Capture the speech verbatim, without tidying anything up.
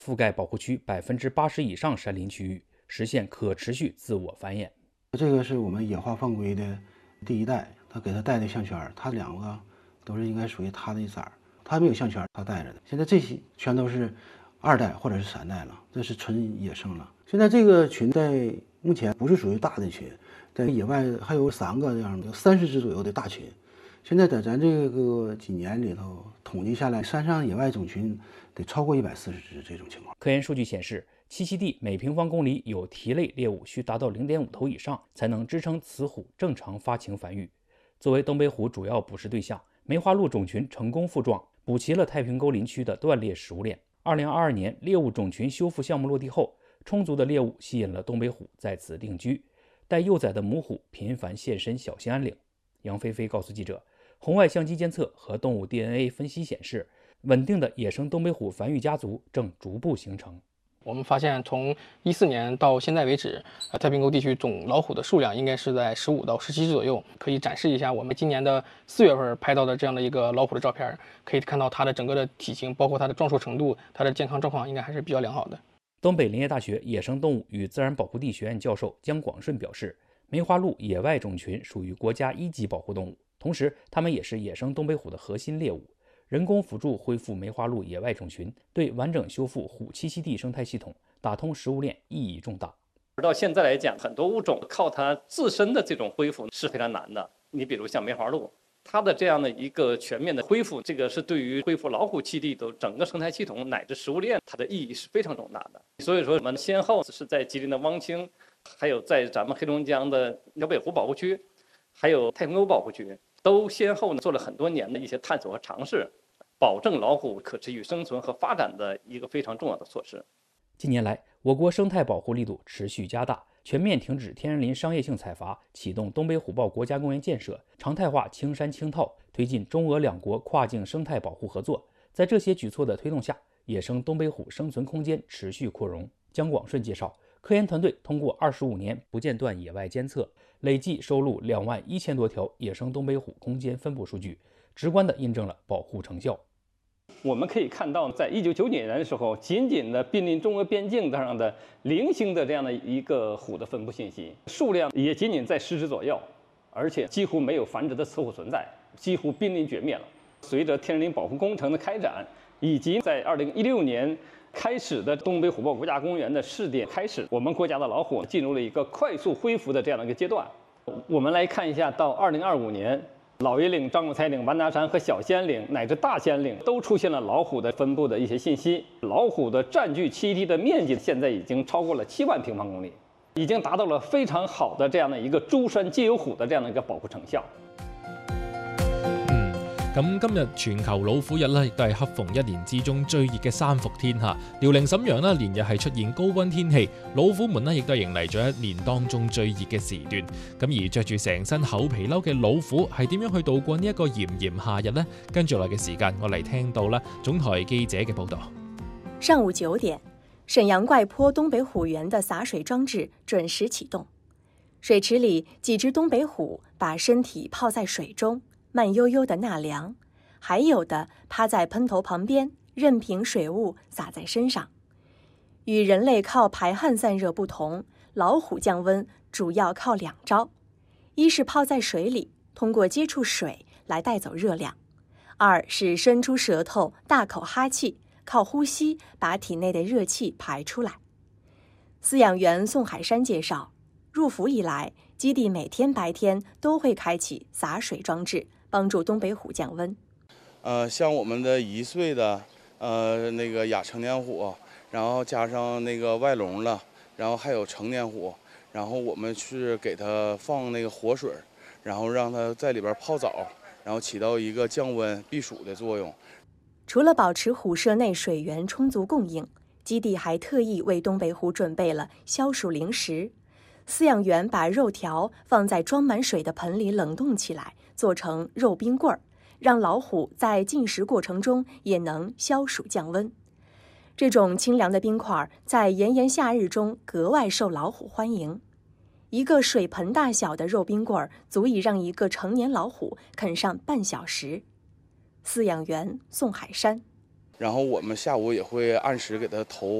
覆盖保护区百分之八十以上山林区域，实现可持续自我繁衍。 这个是我们野化放归的第一代，他给他带的项圈，他两个都是应该属于他的一崽儿，他没有项圈，他带着的。现在这些全都是二代或者是三代了，这是纯野生了。现在这个群在目前不是属于大的群，在野外还有三个这样的三十只左右的大群。现在在咱这个几年里头统计下来，山上野外种群得超过一百四十只这种情况。 科研数据显示，栖息地每平方公里有蹄类猎物需达到 零点五 头以上，才能支撑雌虎正常发情繁育。作为东北虎主要捕食对象，梅花鹿种群成功复壮，补齐了太平沟林区的断裂食物链。二零二二年猎物种群修复项目落地后，充足的猎物吸引了东北虎在此定居，带幼崽的母虎频繁现身小兴安岭。杨菲菲告诉记者，红外相机监测和动物 D N A 分析显示，稳定的野生东北虎繁育家族正逐步形成。 我们发现，从一四年到现在为止，呃，太平沟地区总老虎的数量应该是在十五到十七只左右。可以展示一下我们今年的四月份拍到的这样的一个老虎的照片，可以看到它的整个的体型，包括它的壮硕程度，它的健康状况应该还是比较良好的。 东北林业大学野生动物与自然保护地学院教授姜广顺表示，梅花鹿野外种群属于国家一级保护动物，同时它们也是野生东北虎的核心猎物。人工辅助恢复梅花鹿野外种群，对完整修复虎栖息地生态系统、打通食物链意义重大。 而到现在来讲，很多物种靠它自身的这种恢复是非常难的。你比如像梅花鹿，它的这样的一个全面的恢复，这个是对于恢复老虎栖地的整个生态系统乃至食物链，它的意义是非常重大的。所以说，我们先后是在吉林的汪清，还有在咱们黑龙江的辽北湖保护区，还有太平沟保护区，都先后做了很多年的一些探索和尝试，保证老虎可持续生存和发展的一个非常重要的措施。 近年来，我国生态保护力度持续加大，全面停止天然林商业性采伐，启动东北虎豹国家公园建设，常态化青山青套，推进中俄两国跨境生态保护合作。在这些举措的推动下，野生东北虎生存空间持续扩容。姜广顺介绍，科研团队通过二十五年不间断野外监测，累计收录两万一千多条野生东北虎空间分布数据，直观地印证了保护成效。 我们可以看到，在一九九九年的时候，仅仅的濒临中俄边境上的零星的这样的一个虎的分布信息，数量也仅仅在十只左右，而且几乎没有繁殖的雌虎存在，几乎濒临绝灭了。随着天然林保护工程的开展，以及在二零一六年开始的东北虎豹国家公园的试点开始，我们国家的老虎进入了一个快速恢复的这样的一个阶段。我们来看一下，到二零二五年。老爷岭、张果彩岭、完达山和小兴安岭乃至大兴安岭都出现了老虎的分布的一些信息。老虎的占据栖息地的面积现在已经超过了七万平方公里，已经达到了非常好的这样的一个诸山皆有虎的这样的一个保護成效。 咁今日全球老虎日咧，亦都係恰逢一年之中最熱嘅三伏天嚇。遼寧瀋陽咧連日係出現高溫天氣，老虎們咧亦都迎嚟咗一年當中最熱嘅時段。咁而着住成身厚皮褸嘅老虎係點樣去度過呢一個炎炎夏日呢？跟住落嘅時間，我嚟聽到啦總台記者嘅報導。 上午九點，瀋陽怪坡東北虎園的灑水裝置準時啟動，水池裡幾隻東北虎把身體泡在水中。慢悠悠的納涼，還有的趴在噴頭旁邊，任憑水霧灑在身上。與人類靠排汗散熱不同，老虎降溫主要靠兩招：一是泡在水裡，通過接觸水來帶走熱量；二是伸出舌頭大口哈氣，靠呼吸把體內的熱氣排出來。飼養員宋海山介紹，入伏以來，基地每天白天都會開啟灑水裝置，幫助東北虎降溫。 呃，像我們的一歲的呃那個亞成年虎，然後加上那個外籠了，然後還有成年虎，然後我們去給它放那個活水，然後讓它在裡邊泡澡，然後起到一個降溫避暑的作用。 除了保持虎舍內水源充足供應，基地還特意為東北虎準備了消暑零食。飼養員把肉條放在裝滿水的盆裡冷凍起來，做成肉冰棍兒，讓老虎在進食過程中也能消暑降溫。這種清涼的冰塊在炎炎夏日中格外受老虎歡迎。一個水盆大小的肉冰棍兒足以讓一個成年老虎啃上半小時。飼養員宋海山。 然后我们下午也会按时给它投